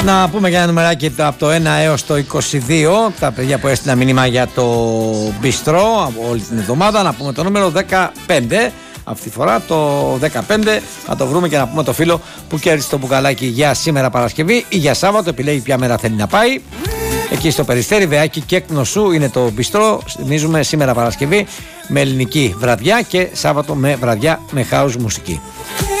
Να πούμε για ένα νούμεράκι από το 1 έως το 22. Τα παιδιά που έστειλαν μήνυμα για το μπιστρό από όλη την εβδομάδα. Να πούμε το νούμερο 15. Αυτή τη φορά το 15 θα το βρούμε και να πούμε το φίλο που κέρδισε το μπουκαλάκι για σήμερα Παρασκευή ή για Σάββατο. Επιλέγει ποια μέρα θέλει να πάει. Εκεί στο Περιστέρι, Βεάκι και Κνωσού είναι το μπιστρό. Θυμίζουμε σήμερα Παρασκευή με ελληνική βραδιά και Σάββατο με βραδιά με house μουσική.